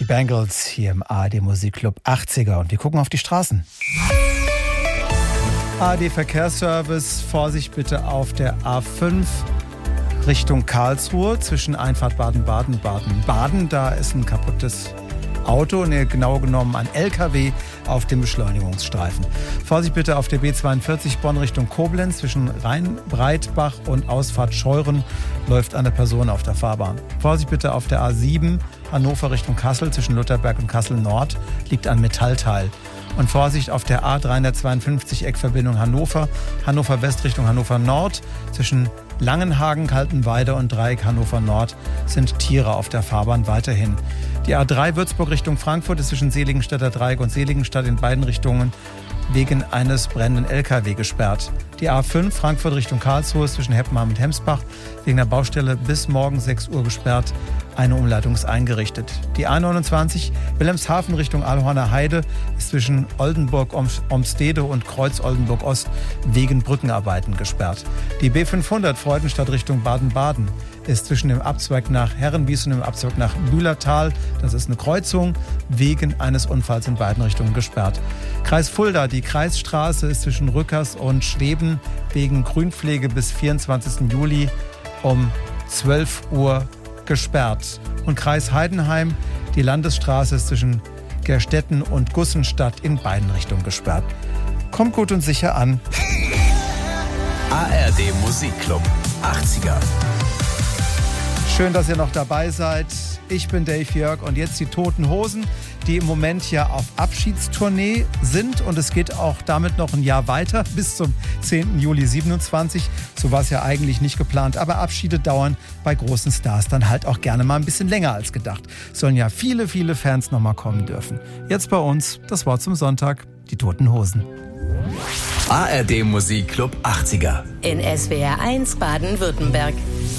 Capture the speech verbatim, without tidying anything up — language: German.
Bangles hier im A R D Musikclub achtziger und wir gucken auf die Straßen. A R D Verkehrsservice, Vorsicht bitte auf der A fünf Richtung Karlsruhe zwischen Einfahrt Baden-Baden und Baden-Baden. Da ist ein kaputtes Auto, ne, genau genommen ein L K W auf dem Beschleunigungsstreifen. Vorsicht bitte auf der B zweiundvierzig Bonn Richtung Koblenz zwischen Rhein-Breitbach und Ausfahrt Scheuren läuft eine Person auf der Fahrbahn. Vorsicht bitte auf der A sieben Hannover Richtung Kassel zwischen Lutherberg und Kassel Nord liegt ein Metallteil. Und Vorsicht auf der A dreihundertzweiundfünfzig Eckverbindung Hannover, Hannover West Richtung Hannover Nord zwischen Langenhagen, Kaltenweide und Dreieck Hannover Nord sind Tiere auf der Fahrbahn weiterhin. Die A drei Würzburg Richtung Frankfurt ist zwischen Seligenstädter Dreieck und Seligenstadt in beiden Richtungen wegen eines brennenden L K W gesperrt. Die A fünf Frankfurt Richtung Karlsruhe ist zwischen Heppenheim und Hemsbach wegen der Baustelle bis morgen sechs Uhr gesperrt. Eine Umleitung ist eingerichtet. Die A neunundzwanzig Wilhelmshaven Richtung Alhorner Heide ist zwischen Oldenburg-Omstede und Kreuz-Oldenburg-Ost wegen Brückenarbeiten gesperrt. Die B fünfhundert Freudenstadt Richtung Baden-Baden ist zwischen dem Abzweig nach Herrenbies und dem Abzweig nach Bühlertal, das ist eine Kreuzung, wegen eines Unfalls in beiden Richtungen gesperrt. Kreis Fulda, die Kreisstraße ist zwischen Rückers und Schweben wegen Grünpflege bis vierundzwanzigsten Juli um zwölf Uhr gesperrt. Und Kreis Heidenheim, die Landesstraße ist zwischen Gerstetten und Gussenstadt in beiden Richtungen gesperrt. Kommt gut und sicher an. A R D Musikclub achtziger. Schön, dass ihr noch dabei seid. Ich bin Dave Jörg und jetzt die Toten Hosen, die im Moment ja auf Abschiedstournee sind und es geht auch damit noch ein Jahr weiter, bis zum zehnten Juli siebenundzwanzig. So war es ja eigentlich nicht geplant, aber Abschiede dauern bei großen Stars dann halt auch gerne mal ein bisschen länger als gedacht. Sollen ja viele, viele Fans noch mal kommen dürfen. Jetzt bei uns das Wort zum Sonntag, die Toten Hosen. A R D Musikclub achtziger. In S W R eins Baden-Württemberg.